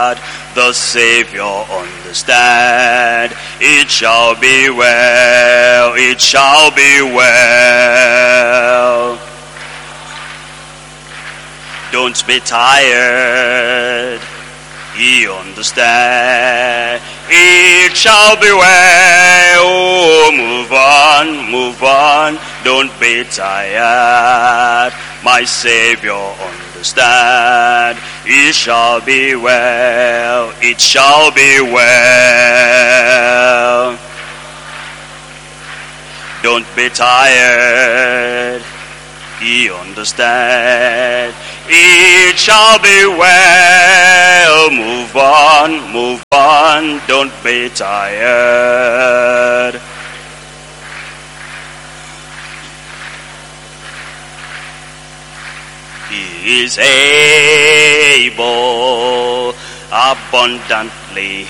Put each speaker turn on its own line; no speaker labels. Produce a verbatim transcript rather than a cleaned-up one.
the Savior understand. It shall be well, it shall be well. Don't be tired, He understand. It shall be well. Oh, move on, move on, don't be tired. My Savior understand. It shall be well, it shall be well. Don't be tired, He understand. It shall be well. Move on, move on, don't be tired. He is able, abundantly